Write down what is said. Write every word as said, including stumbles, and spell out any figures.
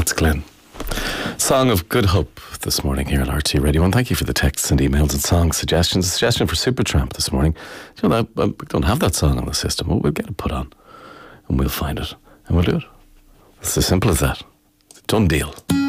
That's Glenn. Song of Good Hope this morning here at R T Radio. And thank you for the texts and emails and song suggestions. A suggestion for Supertramp this morning. You know, we don't have that song on the system. Well, we'll get it put on and we'll find it and we'll do it. It's as simple as that. It's a done deal.